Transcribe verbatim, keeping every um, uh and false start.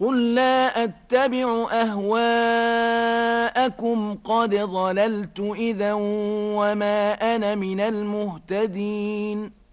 قل لا أتبع أهواءكم قد ضللت إذا وما أنا من المهتدين